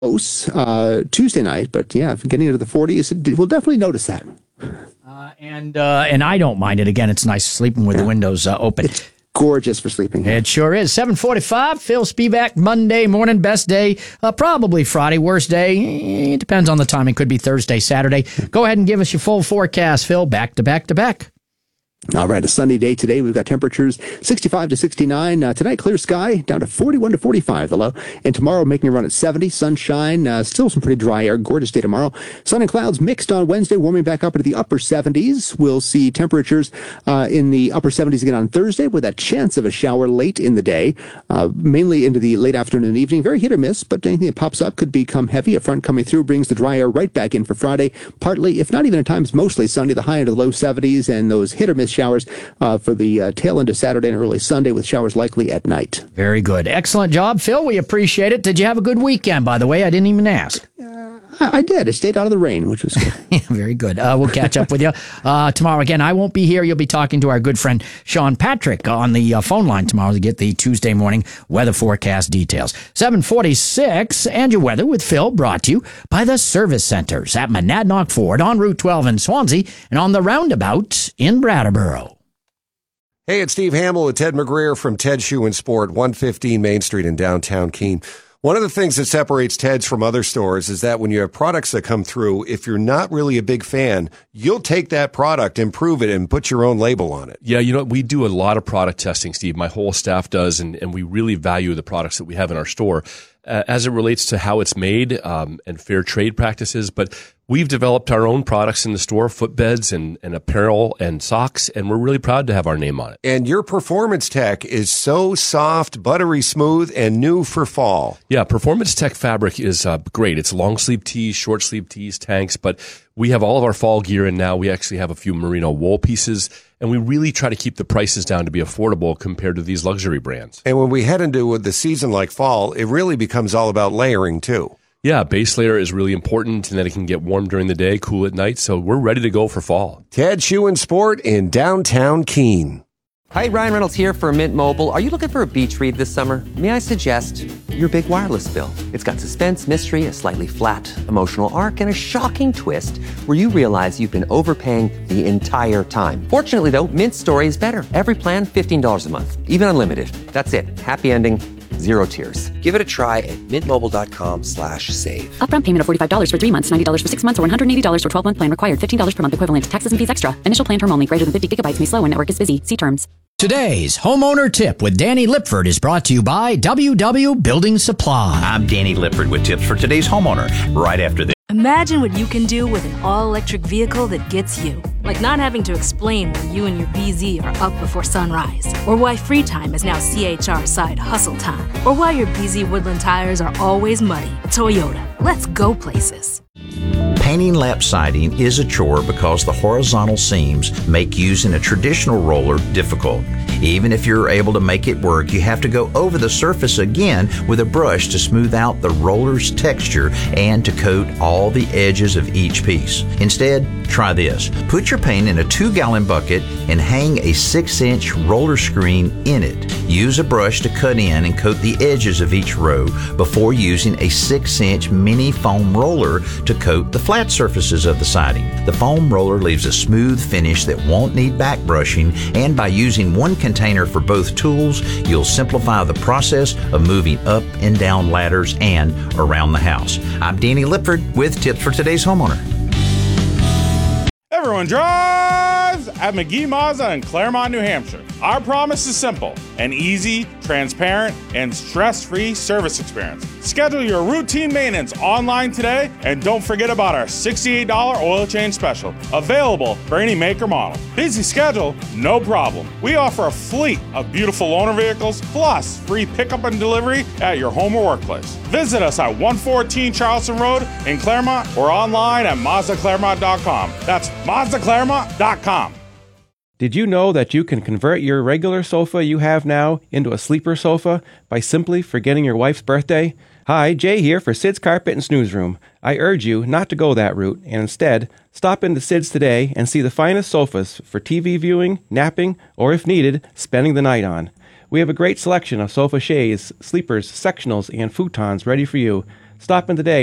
Tuesday night, but yeah, getting into the 40s, we'll definitely notice that. And I don't mind it. Again, it's nice sleeping with the windows open. It's gorgeous for sleeping. It sure is. 7:45. Phil Spivak, Monday morning, best day. Probably Friday, worst day. It depends on the timing. Could be Thursday, Saturday. Go ahead and give us your full forecast, Phil. Back to back to back. All right, a sunny day today. We've got temperatures 65 to 69. Tonight, clear sky, down to 41 to 45, the low. And tomorrow, making a run at 70. Sunshine, still some pretty dry air. Gorgeous day tomorrow. Sun and clouds mixed on Wednesday, warming back up into the upper 70s. We'll see temperatures in the upper 70s again on Thursday, with a chance of a shower late in the day, mainly into the late afternoon and evening. Very hit or miss, but anything that pops up could become heavy. A front coming through brings the dry air right back in for Friday. Partly, if not even at times, mostly sunny, the high end of the low 70s, and those hit or miss showers for the tail end of Saturday and early Sunday, with showers likely at night. Very good. Excellent job, Phil. We appreciate it. Did you have a good weekend, by the way? I didn't even ask. I did. I stayed out of the rain, which was good. Yeah, very good. We'll catch up with you tomorrow. Again, I won't be here. You'll be talking to our good friend Sean Patrick on the phone line tomorrow to get the Tuesday morning weather forecast details. 7:46, and your weather with Phil, brought to you by the service centers at Monadnock Ford on Route 12 in Swansea and on the roundabout in Brattleboro. Hey, it's Steve Hamill with Ted McGreer from Ted Shoe and Sport, 115 Main Street in downtown Keene. One of the things that separates Ted's from other stores is that when you have products that come through, if you're not really a big fan, you'll take that product, improve it, and put your own label on it. Yeah, we do a lot of product testing, Steve. My whole staff does, and we really value the products that we have in our store as it relates to how it's made and fair trade practices. But we've developed our own products in the store, footbeds and apparel and socks, and we're really proud to have our name on it. And your Performance Tech is so soft, buttery smooth, and new for fall. Yeah, Performance Tech fabric is great. It's long sleeve tees, short sleeve tees, tanks, but we have all of our fall gear in now. We actually have a few merino wool pieces, and we really try to keep the prices down to be affordable compared to these luxury brands. And when we head into the season like fall, it really becomes all about layering too. Yeah, base layer is really important, and then it can get warm during the day, cool at night, so we're ready to go for fall. Ted Shoe and Sport in downtown Keene. Hi, Ryan Reynolds here for Mint Mobile. Are you looking for a beach read this summer? May I suggest your big wireless bill? It's got suspense, mystery, a slightly flat emotional arc, and a shocking twist where you realize you've been overpaying the entire time. Fortunately, though, Mint's story is better. Every plan, $15 a month, even unlimited. That's it. Happy ending. Zero tears. Give it a try at mintmobile.com/save. Upfront payment of $45 for 3 months, $90 for 6 months, or $180 for 12-month plan required. $15 per month equivalent. Taxes and fees extra. Initial plan term only. Greater than 50 gigabytes may slow when network is busy. See terms. Today's homeowner tip with Danny Lipford is brought to you by WW Building Supply. I'm Danny Lipford with tips for today's homeowner right after this. Imagine what you can do with an all-electric vehicle that gets you. Like not having to explain why you and your BZ are up before sunrise. Or why free time is now CHR side hustle time. Or why your BZ Woodland tires are always muddy. Toyota. Let's go places. Painting lap siding is a chore because the horizontal seams make using a traditional roller difficult. Even if you're able to make it work, you have to go over the surface again with a brush to smooth out the roller's texture and to coat all the edges of each piece. Instead, try this. Put your paint in a 2-gallon bucket and hang a 6-inch roller screen in it. Use a brush to cut in and coat the edges of each row before using a 6-inch mini foam roller to coat the flat surfaces of the siding. The foam roller leaves a smooth finish that won't need back brushing, and by using one container for both tools, you'll simplify the process of moving up and down ladders and around the house. I'm Danny Lipford with tips for today's homeowner. Everyone drives at McGee Mazda in Claremont, New Hampshire. Our promise is simple: an easy, transparent, and stress-free service experience. Schedule your routine maintenance online today, and don't forget about our $68 oil change special, available for any make or model. Busy schedule? No problem. We offer a fleet of beautiful loaner vehicles, plus free pickup and delivery at your home or workplace. Visit us at 114 Charleston Road in Claremont or online at MazdaClaremont.com. That's MazdaClaremont.com. Did you know that you can convert your regular sofa you have now into a sleeper sofa by simply forgetting your wife's birthday? Hi, Jay here for Sid's Carpet and Snooze Room. I urge you not to go that route and instead stop into Sid's today and see the finest sofas for TV viewing, napping, or if needed, spending the night on. We have a great selection of sofa shades, sleepers, sectionals, and futons ready for you. Stop in today